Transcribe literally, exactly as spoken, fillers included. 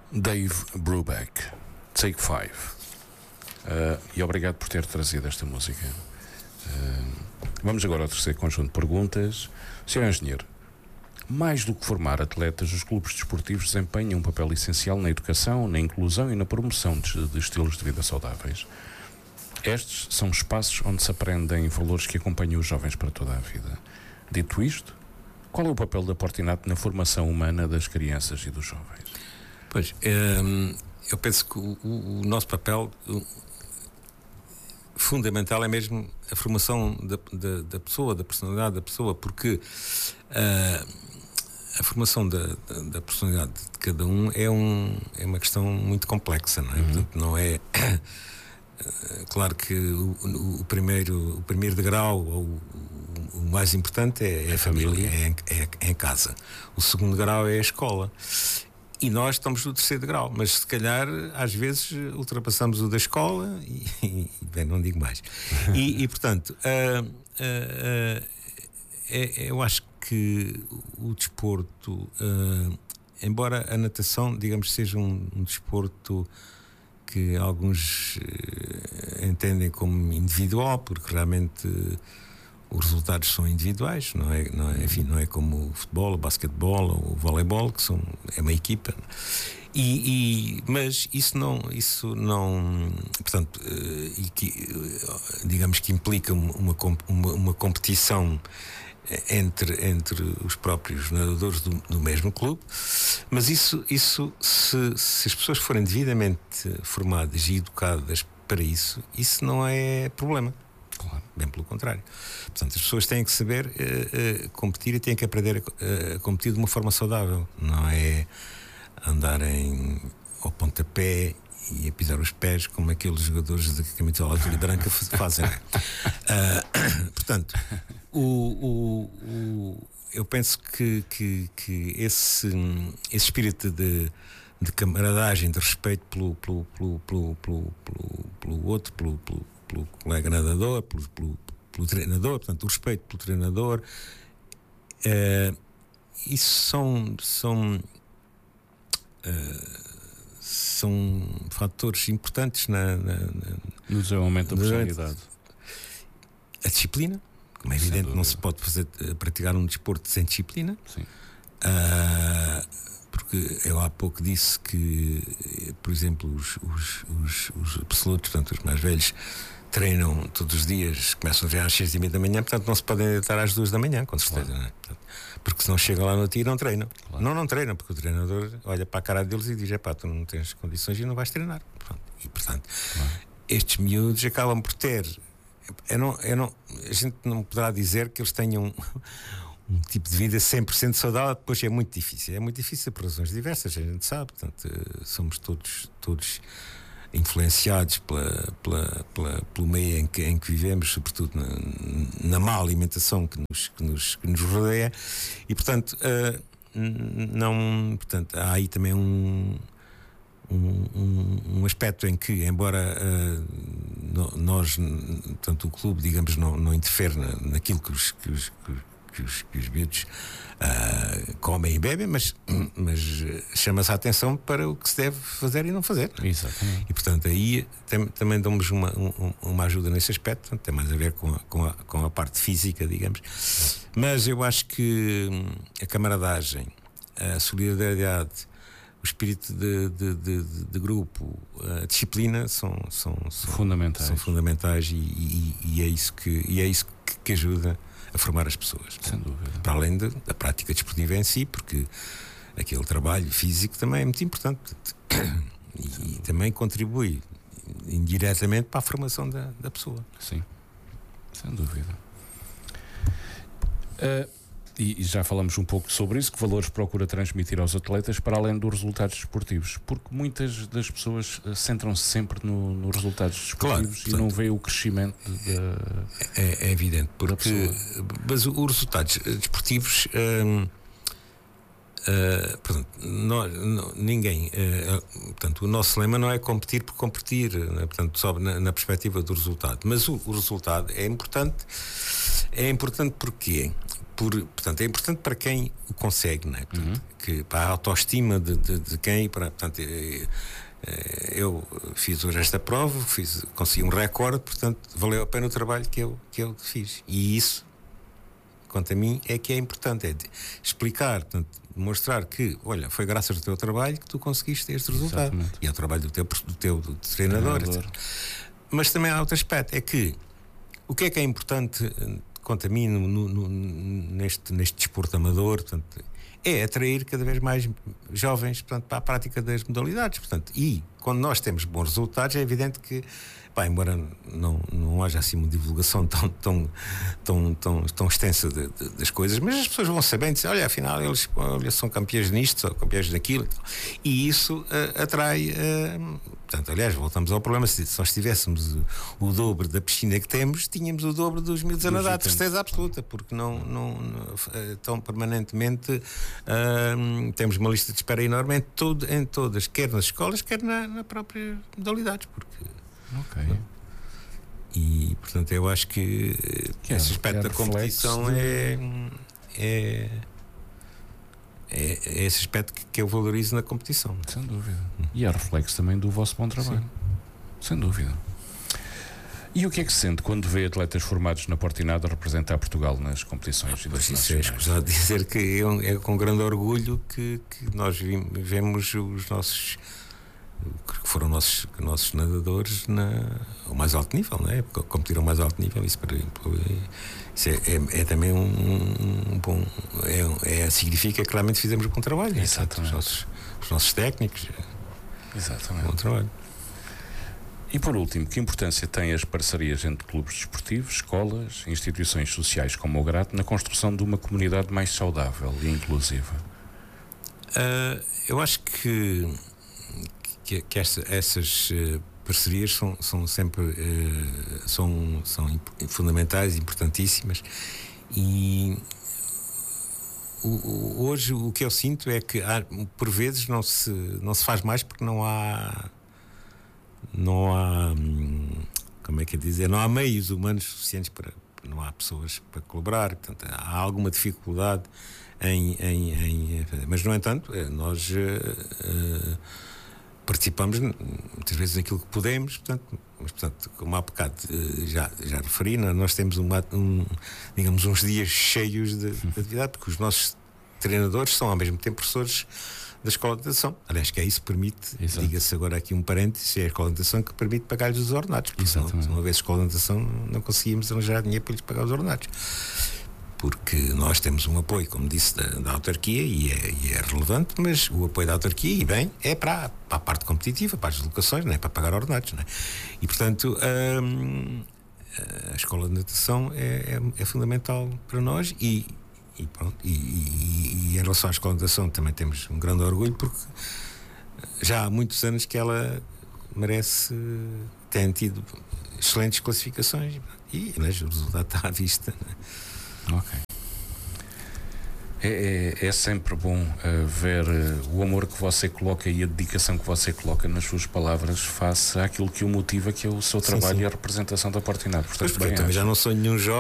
Dave Brubeck, Take Five. Uh, e obrigado por ter trazido esta música. Uh, vamos agora ao terceiro conjunto de perguntas. senhor Engenheiro, mais do que formar atletas, os clubes desportivos desempenham um papel essencial na educação, na inclusão e na promoção de, de estilos de vida saudáveis. Estes são espaços onde se aprendem valores que acompanham os jovens para toda a vida. Dito isto, qual é o papel da Portinato na formação humana das crianças e dos jovens? Pois, eu penso que o, o nosso papel fundamental é mesmo a formação da, da, da pessoa, da personalidade da pessoa, porque uh, a formação da, da, da personalidade de cada um é, um, é uma questão muito complexa, não é? Uhum. Portanto, não é... Claro que o, o, primeiro, o primeiro degrau, ou o, o mais importante é, é a família, é, é, é em casa. O segundo grau é a escola. E nós estamos no terceiro degrau, mas se calhar às vezes ultrapassamos o da escola e, e bem, não digo mais. E, e portanto, uh, uh, uh, é, eu acho que o desporto, uh, embora a natação, digamos, seja um, um desporto que alguns uh, entendem como individual, porque realmente uh, os resultados são individuais, não é, não é, enfim, não é como o futebol, o basquetebol ou o voleibol, que são, é uma equipa. E, e, mas isso não, isso não, portanto, uh, e que, uh, digamos que implica uma, uma, uma competição entre, entre os próprios nadadores do, do mesmo clube, mas isso, isso se, se as pessoas forem devidamente formadas e educadas para isso, isso não é problema. Claro. Bem pelo contrário. Portanto, as pessoas têm que saber uh, uh, competir e têm que aprender a, a competir de uma forma saudável. Não é andarem ao pontapé e a pisar os pés como aqueles jogadores de camisola azul e branca fazem. uh, portanto, o, o, o, eu penso que, que, que esse, esse espírito de, de camaradagem, de respeito pelo, pelo, pelo, pelo, pelo, pelo, pelo outro, pelo, pelo, pelo colega nadador, pelo, pelo, pelo treinador, portanto, o respeito pelo treinador, uh, isso são, são, uh, são fatores importantes na, na, na, no desenvolvimento da personalidade. A disciplina, como é evidente, não se pode fazer, praticar um desporto sem disciplina. Sim. Uh, porque eu há pouco disse que, por exemplo, os, os, os, os absolutos, portanto, os mais velhos, treinam todos os dias, começam a treinar às seis e meia da manhã, portanto não se podem deitar às duas da manhã, com certeza, claro. Não é? Portanto, porque se não chegam lá no dia não treinam. Claro. Não, não treinam, porque o treinador olha para a cara deles e diz: é pá, tu não tens condições e não vais treinar. Pronto. E portanto, claro. Estes miúdos acabam por ter. Eu não, eu não, a gente não poderá dizer que eles tenham um, um tipo de vida cem por cento saudável, depois é muito difícil. É muito difícil por razões diversas, a gente sabe. Portanto, somos todos. todos influenciados pela, pela, pela, pelo meio em que, em que vivemos, sobretudo na, na má alimentação que nos, que nos, que nos rodeia, e portanto, uh, não, portanto há aí também um, um, um aspecto em que, embora uh, nós, portanto, o clube, digamos, não, não interfere na, naquilo que os, que os, que os, que os miúdos uh, comem e bebem, mas, mas chama-se a atenção para o que se deve fazer e não fazer. Exatamente. E portanto aí tem, também damos uma, um, uma ajuda nesse aspecto, portanto, tem mais a ver com a, com, a, com a parte física, digamos. Mas eu acho que a camaradagem, a solidariedade, o espírito de, de, de, de grupo, a disciplina são, são, são fundamentais, são fundamentais e, e, e é isso, que, e é isso que, que ajuda a formar as pessoas. Sem dúvida. Para além de, da prática desportiva em si, porque aquele trabalho físico também é muito importante e, e também contribui indiretamente para a formação da, da pessoa. Sim, sem dúvida. Uh, e, e já falamos um pouco sobre isso, que valores procura transmitir aos atletas para além dos resultados desportivos, porque muitas das pessoas uh, centram-se sempre no, nos resultados desportivos, claro, e portanto, não vê o crescimento da, é, é evidente, porque mas os resultados desportivos hum, Uh, portanto, nós, não, ninguém uh, portanto, o nosso lema não é competir por competir, né? Portanto, só na, na perspectiva do resultado, mas o, o resultado é importante. É importante porquê? por, portanto, é importante para quem o consegue, não é? Portanto, Uhum. que, para a autoestima de, de, de quem, para, portanto, é, é, eu fiz hoje esta prova, fiz, consegui um recorde, portanto, valeu a pena o trabalho que eu, que eu fiz. E isso, quanto a mim, é que é importante, é de explicar, portanto, mostrar que, olha, foi graças ao teu trabalho que tu conseguiste este resultado. Exatamente. E ao trabalho do teu, do teu do treinador, Treinador. etcétera. Mas também há outro aspecto, é que o que é que é importante, quanto a mim, no, no, no, neste, neste desporto amador, portanto, é atrair cada vez mais jovens, portanto, para a prática das modalidades. Portanto, e quando nós temos bons resultados, é evidente que, pá, embora não, não haja assim uma divulgação tão, tão, tão, tão, tão extensa de, de, das coisas, mas as pessoas vão sabendo, dizer, olha, afinal eles olha, são campeões nisto, são campeões naquilo, e isso uh, atrai. Uh, portanto, aliás, voltamos ao problema: se só tivéssemos o, o dobro da piscina que temos, tínhamos o dobro dos miúdos a nadar, de certeza absoluta, porque não, não, não estão permanentemente. Uh, temos uma lista de espera enorme em, todo, em todas, quer nas escolas, quer na, na própria modalidades, porque. Ok. E portanto eu acho que, que esse aspecto da competição de... é, é, é, é esse aspecto que, que eu valorizo na competição. Sem dúvida. E é reflexo também do vosso bom trabalho. Sim. Sem dúvida. E o que é que se sente quando vê atletas formados na Portinado a representar Portugal nas competições? Ah, pois isso é escusado dizer que é, é com grande orgulho que, que nós vemos os nossos, que foram nossos, nossos nadadores na, ao mais alto nível, não é? Competiram ao mais alto nível. Isso, para, isso é, é, é também um, um bom. É, é, significa que claramente fizemos um bom trabalho. Exatamente. Os nossos, os nossos técnicos. Exatamente. Bom trabalho. E por último, que importância têm as parcerias entre clubes desportivos, escolas, instituições sociais como o Grato na construção de uma comunidade mais saudável e inclusiva? Uh, eu acho que. que, que essa, essas uh, parcerias são, são sempre uh, são, são imp fundamentais, importantíssimas, e o, o, hoje o que eu sinto é que há, por vezes não se, não se faz mais porque não há não há como é que é dizer, não há meios humanos suficientes para, não há pessoas para colaborar, portanto há alguma dificuldade em, em, em mas no entanto nós uh, uh, participamos muitas vezes naquilo que podemos, portanto, mas, portanto, como há bocado já, já referi, nós temos uma, um, digamos, uns dias cheios de, de atividade, porque os nossos treinadores são ao mesmo tempo professores da Escola de Natação. Aliás, que é isso que permite, diga-se agora aqui um parênteses, é a Escola de Natação que permite pagar-lhes os ordenados, porque senão, se não houvesse Escola de Natação não conseguíamos arranjar dinheiro para lhes pagar os ordenados. Porque nós temos um apoio, como disse, da, da autarquia e é, e é relevante, mas o apoio da autarquia, e bem, é para, para a parte competitiva, para as deslocações, não é para pagar ordenados, não é? E portanto hum, a escola de natação é, é, é fundamental para nós e, e, pronto, e, e, e em relação à escola de natação também temos um grande orgulho, porque já há muitos anos que ela merece, tem tido excelentes classificações e mas, o resultado está à vista, não é? Ok. É, é, é sempre bom uh, ver uh, o amor que você coloca e a dedicação que você coloca nas suas palavras face àquilo que o motiva, que é o seu trabalho, sim, sim, e a representação da Portinado. Portanto, pois, bem, eu também já não sou nenhum jovem.